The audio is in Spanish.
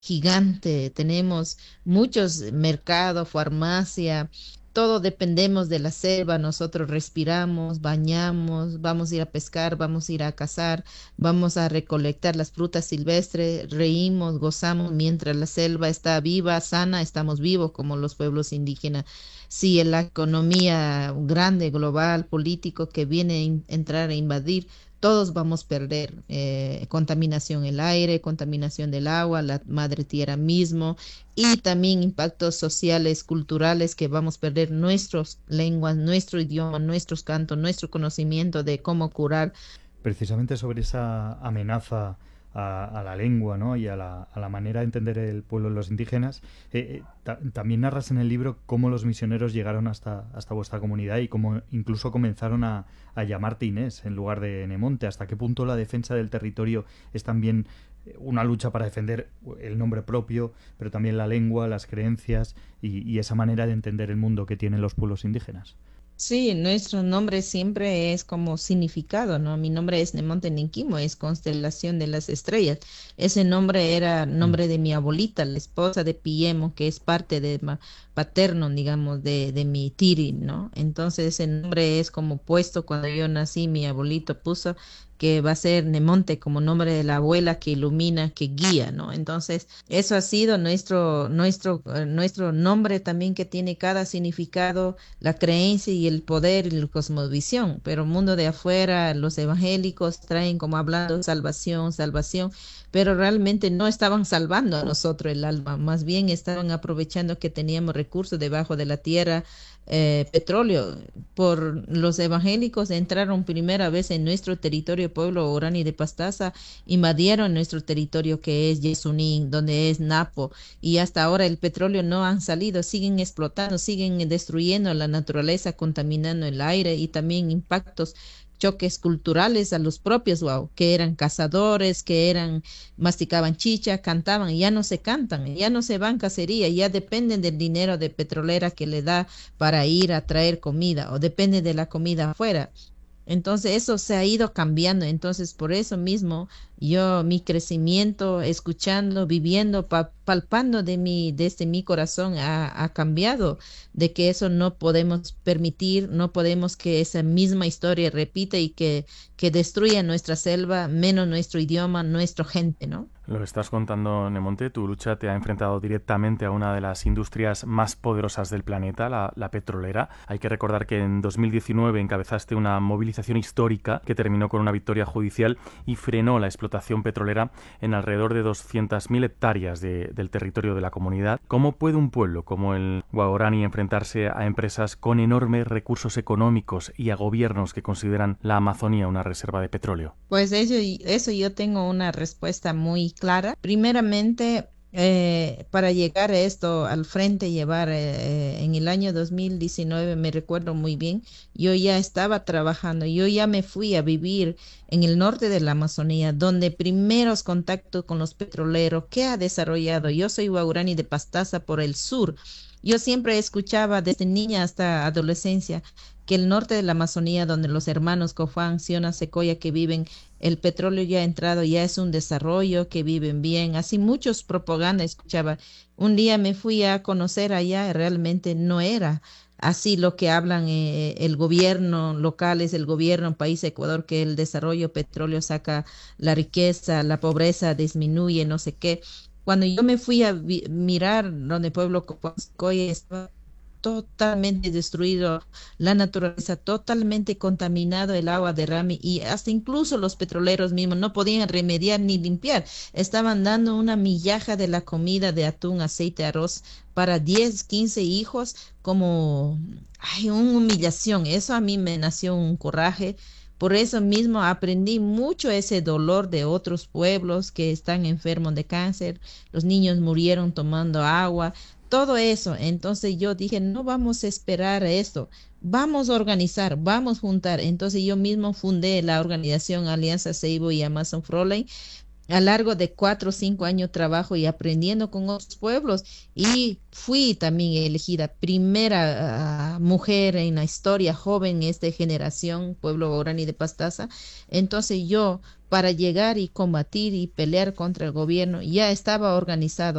gigante, tenemos muchos mercados, farmacia, todo dependemos de la selva, nosotros respiramos, bañamos, vamos a ir a pescar, vamos a ir a cazar, vamos a recolectar las frutas silvestres, reímos, gozamos mientras la selva está viva, sana, estamos vivos como los pueblos indígenas. Si en la economía grande, global, político que viene a entrar a invadir, todos vamos a perder contaminación el aire, contaminación del agua, la madre tierra mismo y también impactos sociales, culturales que vamos a perder nuestras lenguas, nuestro idioma, nuestros cantos, nuestro conocimiento de cómo curar. Precisamente sobre esa amenaza a la lengua, ¿no? Y a la manera de entender el pueblo de los indígenas. También narras en el libro cómo los misioneros llegaron hasta vuestra comunidad y cómo incluso comenzaron a llamarte Inés en lugar de Nemonte. ¿Hasta qué punto la defensa del territorio es también una lucha para defender el nombre propio, pero también la lengua, las creencias y esa manera de entender el mundo que tienen los pueblos indígenas? Sí, nuestro nombre siempre es como significado, ¿no? Mi nombre es Nemonte Nenquimo, es constelación de las estrellas. Ese nombre era Mm. nombre de mi abuelita, la esposa de Pillemo, que es parte de paterno, digamos, de mi tiri, ¿no? Entonces ese nombre es como puesto cuando yo nací, mi abuelito puso que va a ser Nemonte como nombre de la abuela que ilumina, que guía, ¿no? Entonces, eso ha sido nuestro nombre también que tiene cada significado, la creencia y el poder y la cosmovisión, pero mundo de afuera, los evangélicos traen como hablando salvación, salvación, pero realmente no estaban salvando a nosotros el alma, más bien estaban aprovechando que teníamos recursos debajo de la tierra, petróleo. Por los evangélicos entraron primera vez en nuestro territorio, pueblo Orani de Pastaza, invadieron nuestro territorio que es Yesunín, donde es Napo, y hasta ahora el petróleo no han salido, siguen explotando, siguen destruyendo la naturaleza, contaminando el aire y también impactos, choques culturales a los propios wow, que eran cazadores, que eran, masticaban chicha, cantaban, ya no se cantan, ya no se van cacería, ya dependen del dinero de petrolera que le da para ir a traer comida o depende de la comida afuera. Entonces eso se ha ido cambiando. Entonces por eso mismo yo mi crecimiento, escuchando, viviendo, palpando desde mi corazón ha cambiado, de que eso no podemos permitir, no podemos que esa misma historia repita y que destruya nuestra selva, menos nuestro idioma, nuestra gente, ¿no? Lo estás contando, Nemonte, tu lucha te ha enfrentado directamente a una de las industrias más poderosas del planeta, la petrolera. Hay que recordar que en 2019 encabezaste una movilización histórica que terminó con una victoria judicial y frenó la explotación petrolera en alrededor de 200.000 hectáreas del territorio de la comunidad. ¿Cómo puede un pueblo como el Waorani enfrentarse a empresas con enormes recursos económicos y a gobiernos que consideran la Amazonía una reserva de petróleo? Pues eso yo tengo una respuesta muy clara. Primeramente, para llegar a esto al frente, llevar en el año 2019, me recuerdo muy bien, yo ya estaba trabajando, yo ya me fui a vivir en el norte de la Amazonía, donde primeros contactos con los petroleros que ha desarrollado. Yo soy guaurani de Pastaza por el sur. Yo siempre escuchaba desde niña hasta adolescencia que el norte de la Amazonía, donde los hermanos Cofán, Siona, Secoya que viven, el petróleo ya ha entrado, ya es un desarrollo, que viven bien. Así muchos propaganda escuchaba. Un día me fui a conocer allá, realmente no era así lo que hablan el gobierno local, es el gobierno país Ecuador, que el desarrollo petróleo saca la riqueza, la pobreza disminuye, no sé qué. Cuando yo me fui a mirar donde Pueblo Copancoya estaba totalmente destruido, la naturaleza totalmente contaminado, el agua derrame y hasta incluso los petroleros mismos no podían remediar ni limpiar. Estaban dando una millaja de la comida de atún, aceite, arroz para 10 15 hijos como, ay, una humillación. Eso a mí me nació un coraje. Por eso mismo aprendí mucho ese dolor de otros pueblos que están enfermos de cáncer, los niños murieron tomando agua, todo eso. Entonces yo dije, no vamos a esperar a esto, vamos a organizar, vamos a juntar. Entonces yo mismo fundé la organización Alianza Seibo y Amazon Frontline, a largo de 4 o 5 años trabajo y aprendiendo con otros pueblos y fui también elegida primera mujer en la historia joven esta generación, pueblo guaraní de Pastaza. Entonces yo para llegar y combatir y pelear contra el gobierno ya estaba organizado